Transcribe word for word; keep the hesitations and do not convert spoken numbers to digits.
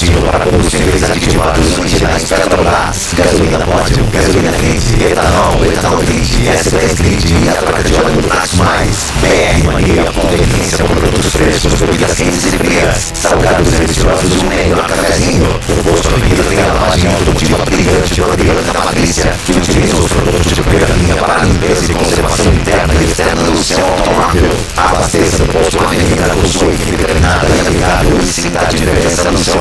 combustível para combustíveis aditivados originais Petrobras, gasolina Pódio, gasolina quente, etanol, etanol quente, S dez quente e a troca de óleo do Táxi Mais. B R Mania, conveniência com produtos frescos, bebidas quentes e frias, salgados deliciosos, um melhor cafezinho. O posto Avenida tem a lavagem automotiva brilhante pela Bianca Patrícia, que utiliza os produtos de primeira linha para a limpeza e conservação interna e externa do seu automóvel. Abasteça no posto Avenida com sua equipe treinada e amigável e sem dar diferença no seu